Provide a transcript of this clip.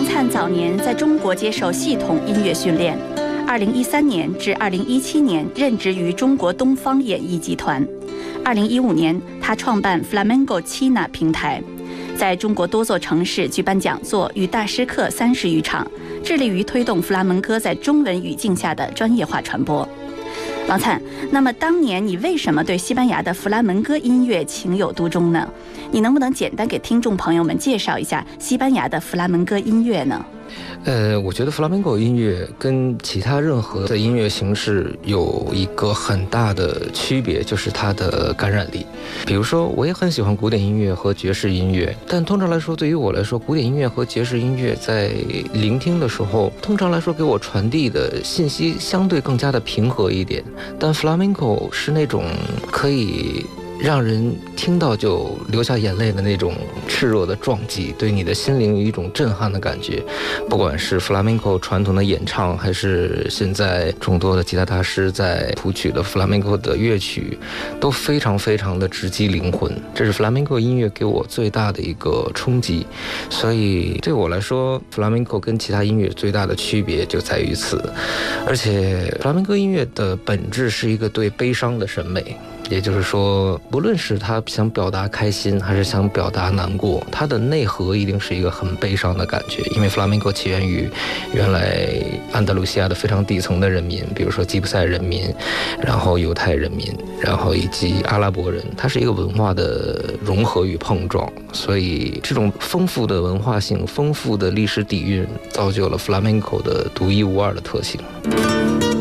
灿早年在中国接受系统音乐训练，2013年至2017年任职于中国东方演艺集团。2015年，他创办 Flamenco China 平台，在中国多座城市举办讲座与大师课30余场，致力于推动弗拉门戈在中文语境下的专业化传播。王灿，那么当年你为什么对西班牙的弗拉门戈音乐情有独钟呢？你能不能简单给听众朋友们介绍一下西班牙的弗拉门戈音乐呢？ 我觉得弗拉门戈音乐跟其他任何的音乐形式有一个很大的区别，就是它的感染力。比如说，我也很喜欢古典音乐和爵士音乐，但通常来说，对于我来说，古典音乐和爵士音乐在聆听的时候，通常来说给我传递的信息相对更加的平和一点。但弗拉门戈是那种可以让人听到就流下眼泪的那种炽热的撞击，对你的心灵有一种震撼的感觉。不管是弗拉门戈传统的演唱，还是现在众多的吉他大师在谱曲的弗拉门戈的乐曲，都非常非常的直击灵魂。这是弗拉门戈音乐给我最大的一个冲击。所以对我来说，弗拉门戈跟其他音乐最大的区别就在于此。而且弗拉门戈音乐的本质是一个对悲伤的审美。也就是说，不论是他想表达开心还是想表达难过，他的内核一定是一个很悲伤的感觉。因为弗拉门戈起源于原来安达卢西亚的非常底层的人民，比如说吉普赛人民，然后犹太人民，然后以及阿拉伯人，它是一个文化的融合与碰撞。所以这种丰富的文化性、丰富的历史底蕴，造就了弗拉门戈的独一无二的特性。